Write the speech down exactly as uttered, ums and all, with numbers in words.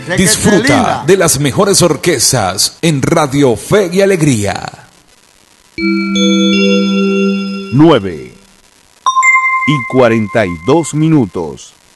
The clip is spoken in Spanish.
Disfruta de las mejores orquestas en Radio Fe y Alegría. nueve y cuarenta y dos minutos.